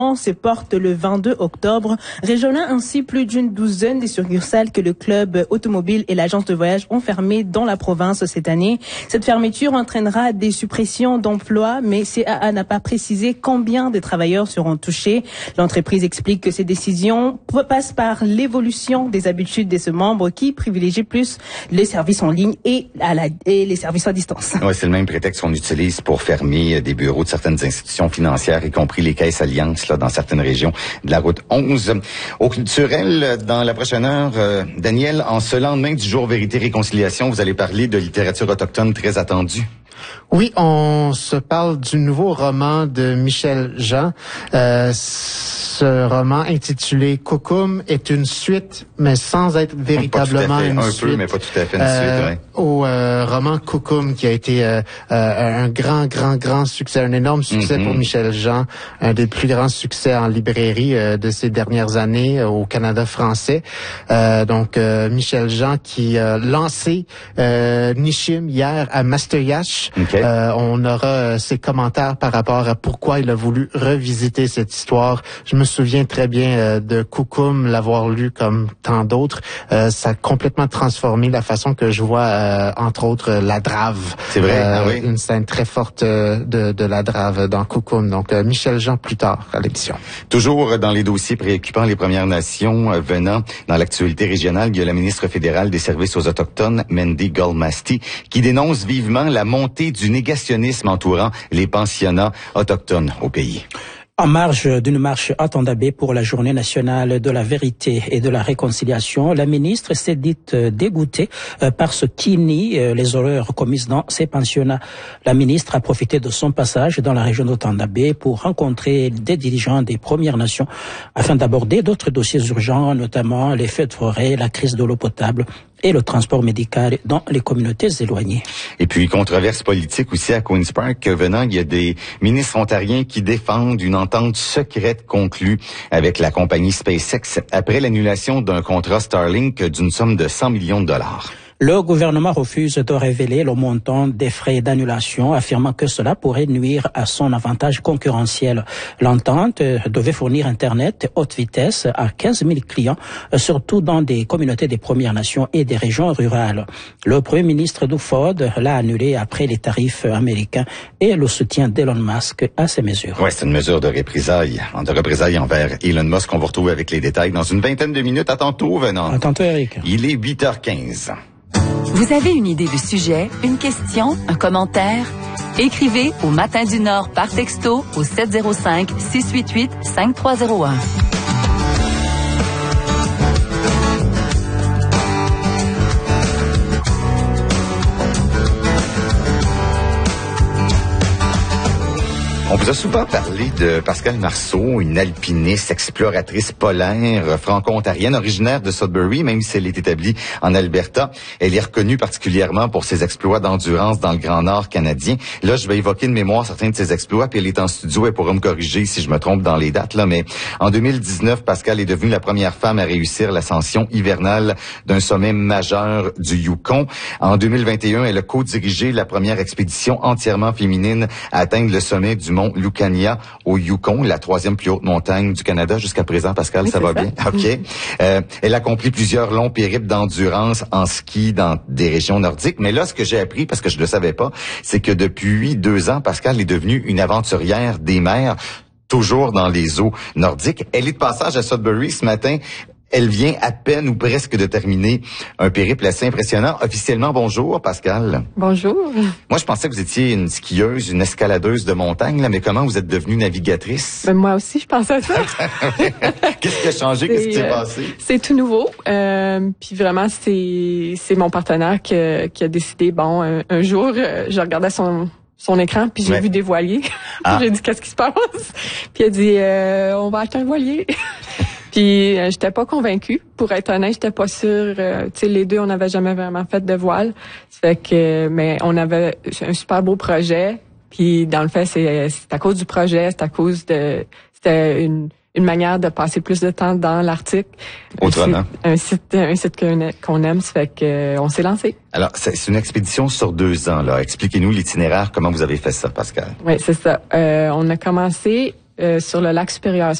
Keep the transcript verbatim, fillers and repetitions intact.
se porte le vingt-deux octobre, rejoignant ainsi plus d'une douzaine des succursales que le club automobile et l'agence de voyage ont fermées dans la province cette année. Cette fermeture entraînera des suppressions d'emplois, mais C A A n'a pas précisé combien de travailleurs seront touchés. L'entreprise explique que ces décisions passent par l'évolution des habitudes de ses membres qui privilégient plus les services en ligne et, à la, et les services à distance. Oui, c'est le même prétexte qu'on utilise pour fermer des bureaux de certaines institutions financières, y compris les caisses Alliance, dans certaines régions de la route onze. Au culturel, dans la prochaine heure, euh, Daniel, en ce lendemain du jour Vérité-Réconciliation, vous allez parler de littérature autochtone très attendue. Oui, on se parle du nouveau roman de Michel Jean. Euh, ce roman intitulé Kukum est une suite, mais sans être véritablement fait, une un suite. Peu, mais pas tout à fait une euh, suite, ouais. Au euh, roman Kukum, qui a été euh, euh, un grand, grand, grand succès, un énorme succès mm-hmm. pour Michel Jean, un des plus grands succès en librairie euh, de ces dernières années euh, au Canada français. Euh, donc, euh, Michel Jean qui a lancé euh, Nishim hier à Mastoyache. Okay. Euh, on aura euh, ses commentaires par rapport à pourquoi il a voulu revisiter cette histoire. Je me souviens très bien euh, de Kukum, l'avoir lu comme tant d'autres. Euh, ça a complètement transformé la façon que je vois, euh, entre autres, la Drave. C'est vrai, euh, ah oui. Une scène très forte euh, de, de la Drave dans Kukum. Donc, euh, Michel Jean plus tard à l'émission. Toujours dans les dossiers préoccupant les Premières Nations, euh, venant dans l'actualité régionale, il y a la ministre fédérale des Services aux Autochtones, Mandy Goldmasty, qui dénonce vivement la montée du négationnisme entourant les pensionnats autochtones au pays. En marge d'une marche à Tandabé pour la Journée nationale de la vérité et de la réconciliation, la ministre s'est dite dégoûtée par ce qui nie les horreurs commises dans ces pensionnats. La ministre a profité de son passage dans la région de Tandabé pour rencontrer des dirigeants des Premières Nations afin d'aborder d'autres dossiers urgents, notamment les feux de forêt, la crise de l'eau potable et le transport médical dans les communautés éloignées. Et puis, controverse politique aussi à Queen's Park. Venant, il y a des ministres ontariens qui défendent une entente secrète conclue avec la compagnie SpaceX après l'annulation d'un contrat Starlink d'une somme de cent millions de dollars. Le gouvernement refuse de révéler le montant des frais d'annulation, affirmant que cela pourrait nuire à son avantage concurrentiel. L'entente devait fournir Internet haute vitesse à quinze mille clients, surtout dans des communautés des Premières Nations et des régions rurales. Le premier ministre Duford l'a annulé après les tarifs américains et le soutien d'Elon Musk à ces mesures. Oui, c'est une mesure de représailles, de représailles envers Elon Musk. On va retrouver avec les détails dans une vingtaine de minutes. À tantôt, Venant. À tantôt, Eric. Il est huit heures quinze. Vous avez une idée du sujet, une question, un commentaire? Écrivez au Matin du Nord par texto au sept zéro cinq, six huit huit, cinq trois zéro un. On vous a souvent parlé de Pascale Marceau, une alpiniste, exploratrice polaire franco-ontarienne, originaire de Sudbury, même si elle est établie en Alberta. Elle est reconnue particulièrement pour ses exploits d'endurance dans le Grand Nord canadien. Là, je vais évoquer de mémoire certains de ses exploits, puis elle est en studio, elle pourra me corriger si je me trompe dans les dates, là. Mais en deux mille dix-neuf, Pascale est devenue la première femme à réussir l'ascension hivernale d'un sommet majeur du Yukon. En deux mille vingt et un, elle a co-dirigé la première expédition entièrement féminine à atteindre le sommet du mont Lucania au Yukon, la troisième plus haute montagne du Canada jusqu'à présent. Pascal, oui, ça va ça. bien? OK. Euh, elle a accompli plusieurs longs périples d'endurance en ski dans des régions nordiques. Mais là, ce que j'ai appris, parce que je ne le savais pas, c'est que depuis deux ans, Pascal est devenue une aventurière des mers, toujours dans les eaux nordiques. Elle est de passage à Sudbury ce matin. Elle vient à peine ou presque de terminer un périple assez impressionnant. Officiellement, bonjour, Pascal. Bonjour. Moi, je pensais que vous étiez une skieuse, une escaladeuse de montagne, là, mais comment vous êtes devenue navigatrice? Ben, moi aussi, je pensais à ça. Qu'est-ce qui a changé? Qu'est-ce qui s'est euh, passé? C'est tout nouveau. Euh, puis vraiment, c'est c'est mon partenaire qui, qui a décidé, bon, un, un jour, euh, je regardais son... son écran, puis j'ai ouais. vu des voiliers. Ah. J'ai dit, qu'est-ce qui se passe? Puis il a dit, euh, on va acheter un voilier. Puis euh, j'étais pas convaincue. Pour être honnête, j'étais pas sûre. Euh, tu sais, les deux, on n'avait jamais vraiment fait de voile. Ça fait que, mais on avait un super beau projet. Puis dans le fait, c'est, c'est à cause du projet, c'est à cause de, c'était une une manière de passer plus de temps dans l'Arctique. Autrement. Un site, un site qu'on aime, ça fait que on s'est lancé. Alors, c'est une expédition sur deux ans, là. Expliquez-nous l'itinéraire, comment vous avez fait ça, Pascal. Oui, c'est ça. Euh, on a commencé euh, sur le lac supérieur.